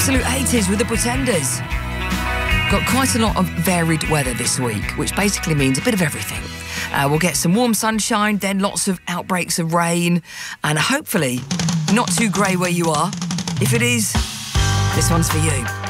Absolute 80s with the Pretenders. Got quite a lot of varied weather this week, which basically means a bit of everything. We'll get some warm sunshine, then lots of outbreaks of rain, and hopefully not too grey where you are. If it is, this one's for you.